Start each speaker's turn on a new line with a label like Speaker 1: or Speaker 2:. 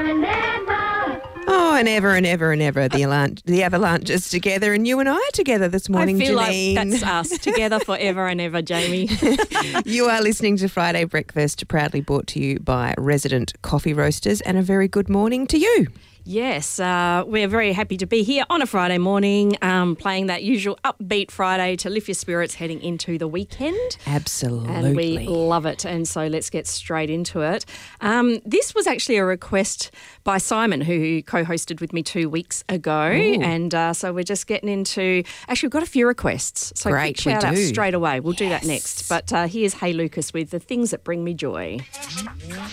Speaker 1: Oh, and ever and ever and ever the Avalanche is together, and you and I are together this morning,
Speaker 2: I feel
Speaker 1: Janine.
Speaker 2: like that's us, together forever and ever, Jamie.
Speaker 1: You are listening to Friday Breakfast, proudly brought to you by Resident Coffee Roasters, and a very good morning to you.
Speaker 2: Yes, we're very happy to be here on a Friday morning, playing that usual upbeat Friday to lift your spirits heading into the weekend.
Speaker 1: Absolutely.
Speaker 2: And we love it. And so let's get straight into it. This was actually a request by Simon, who co-hosted with me 2 weeks ago. Ooh. And so we're just getting into... Actually, we've got a few requests. So
Speaker 1: great,
Speaker 2: quick shout out straight away. We'll do that next. But here's Hey Lucas with The Things That Bring Me Joy.